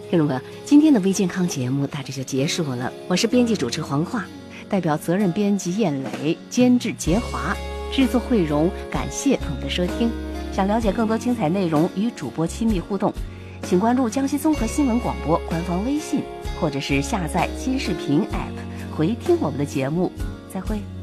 听众朋友，今天的微健康节目大致就结束了。我是编辑主持黄化，代表责任编辑燕磊，监制杰华，制作慧荣，感谢朋友的收听。想了解更多精彩内容与主播亲密互动，请关注江西综合新闻广播官方微信，或者是下载新视频 APP 回听我们的节目。再会。